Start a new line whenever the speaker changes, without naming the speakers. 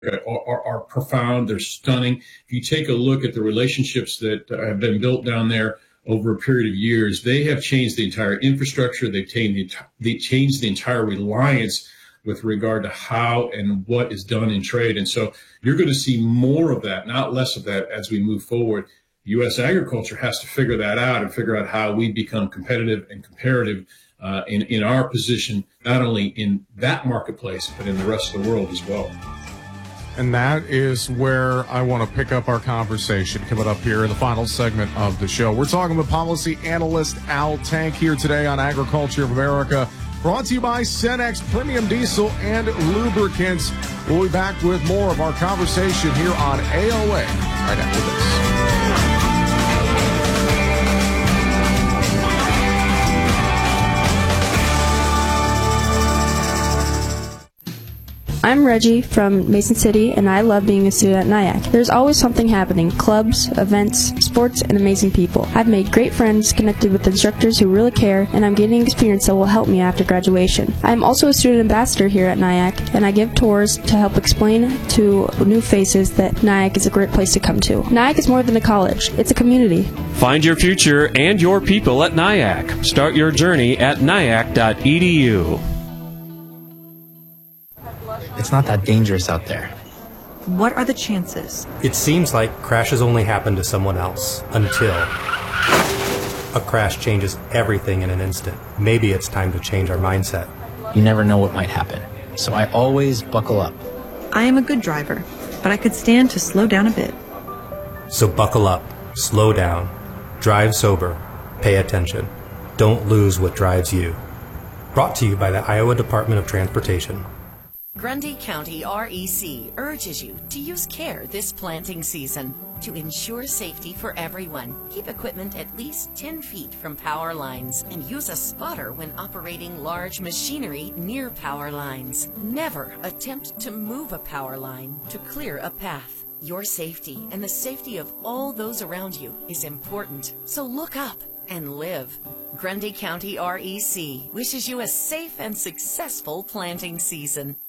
are profound. They're stunning. If you take a look at the relationships that have been built down there over a period of years, they have changed the entire infrastructure. They changed the entire reliance with regard to how and what is done in trade. And so you're going to see more of that, not less of that, as we move forward. U.S. agriculture has to figure that out and figure out how we become competitive and comparative in our position, not only in that marketplace, but in the rest of the world as well.
And that is where I want to pick up our conversation coming up here in the final segment of the show. We're talking with policy analyst Al Tank here today on Agriculture of America, brought to you by Cenex Premium Diesel and Lubricants. We'll be back with more of our conversation here on AOA right after this.
I'm Reggie from Mason City, and I love being a student at NIAC. There's always something happening: clubs, events, sports, and amazing people. I've made great friends, connected with instructors who really care, and I'm gaining experience that will help me after graduation. I'm also a student ambassador here at NIAC, and I give tours to help explain to new faces that NIAC is a great place to come to. NIAC is more than a college. It's a community.
Find your future and your people at NIAC. Start your journey at niac.edu.
It's not that dangerous out there.
What are the chances?
It seems like crashes only happen to someone else until a crash changes everything in an instant. Maybe it's time to change our mindset.
You never know what might happen, so I always buckle up.
I am a good driver, but I could stand to slow down a bit.
So buckle up, slow down, drive sober, pay attention. Don't lose what drives you. Brought to you by the Iowa Department of Transportation.
Grundy County REC urges you to use care this planting season to ensure safety for everyone. Keep equipment at least 10 feet from power lines and use a spotter when operating large machinery near power lines. Never attempt to move a power line to clear a path. Your safety and the safety of all those around you is important, so look up and live. Grundy County REC wishes you a safe and successful planting season.